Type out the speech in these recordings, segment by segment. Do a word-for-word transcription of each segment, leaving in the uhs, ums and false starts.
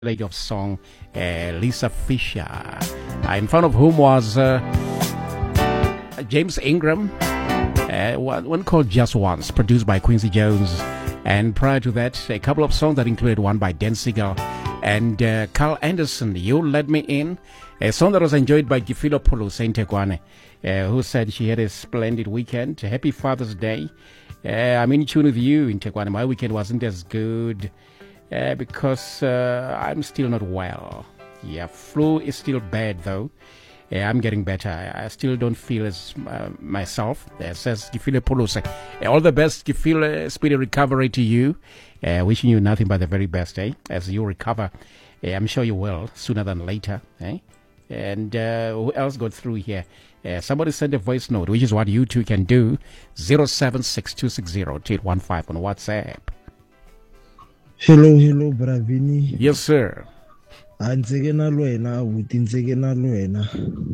lady of song, uh, Lisa Fisher, uh, in front of whom was uh, James Ingram, uh, one, one called Just Once, produced by Quincy Jones. And prior to that, a couple of songs that included one by Dan Siegel and uh, Carl Anderson, You Let Me In, a song that was enjoyed by Gifilopoulos Saint-Ekwane, uh, who said she had a splendid weekend. Happy Father's Day. Uh, I'm in tune with you in Tekwane. My weekend wasn't as good uh, because uh, I'm still not well. Yeah, flu is still bad though. Uh, I'm getting better. I, I still don't feel as uh, myself. Uh, says Gifilopoulos. Uh, all the best, Gifile. Uh, speedy recovery to you. Uh, wishing you nothing but the very best, eh? As you recover. Uh, I'm sure you will sooner than later, eh? And uh, who else got through here? Uh, somebody sent a voice note, which is what you two can do. zero seven six two six zero two eight one five on WhatsApp. Hello, hello, Bravini. Yes, sir. Antseke na lwena, utintseke na lwena.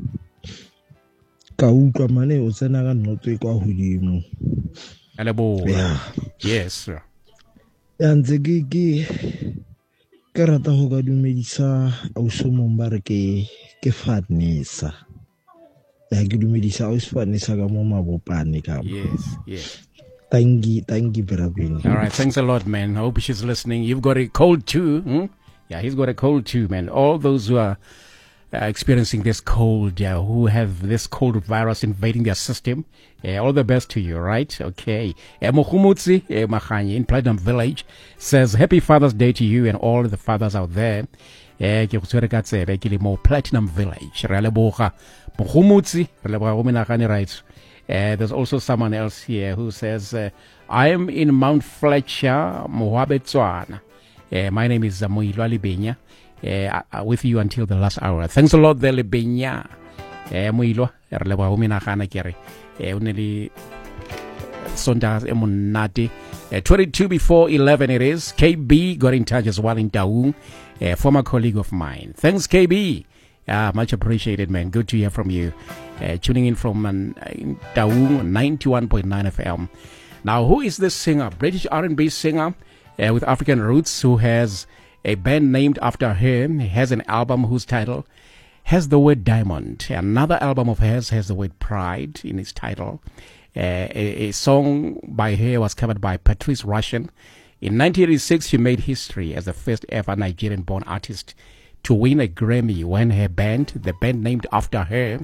Ka utlwa mane o tsena ka notwe kwa hodimo. Alebo. Yeah. Yes, sir. Ya ntseke ke ke rata go ka dumedisa auso mombare ke ke fatnesa. Ya ke dumedisa auso fatnesa ka mo mabopane ka. Yes, yes. Thank you, thank you, Bravini. All right, thanks a lot, man. I hope she's listening. You've got a cold too. Hmm? Yeah, he's got a cold too, man. All those who are uh, experiencing this cold, yeah, who have this cold virus invading their system, uh, all the best to you, right? Okay. Uh, Mokhumutsi uh, Makhanye in Platinum Village says, Happy Father's Day to you and all the fathers out there. Uh, Platinum Village. Mokhumutsi, right? Uh, there's also someone else here who says, uh, I am in Mount Fletcher, Mohabe Tswana. Uh, my name is Moilwa Libenya, uh, with you until the last hour. Thanks a lot, the Libenya. Moilwa, Releba Huminahana Kere. Uneli Sondas Emunati. twenty-two before eleven it is. K B got in touch as well in Daung, a former colleague of mine. Thanks, K B. Ah, much appreciated, man. Good to hear from you. Uh, tuning in from um, in Daung, ninety-one point nine F M. Now, who is this singer? British R and B singer uh, with African roots who has a band named after him. He has an album whose title has the word diamond. Another album of hers has the word pride in its title. Uh, a, a song by her was covered by Patrice Rushen. In nineteen eighty-six, she made history as the first ever Nigerian-born artist to win a Grammy when her band, the band named after her,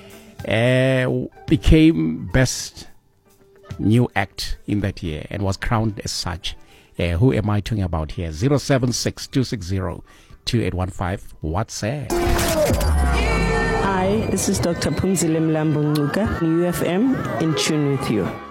uh, became Best New Act in that year and was crowned as such. Uh, who am I talking about here? zero seven six two six zero two eight one five. WhatsApp. Hi, this is Doctor Phumzile Mlambo Ngcuka, U F M, in tune with you.